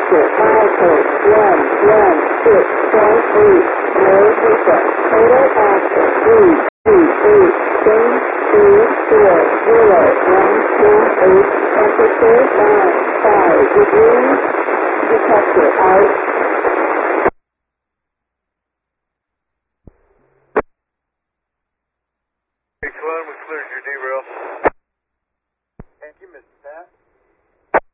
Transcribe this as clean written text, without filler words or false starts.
detector 5.11.6.8. No defect. Total access 338. Change 240.128. Temperature 5 degrees. Detector out.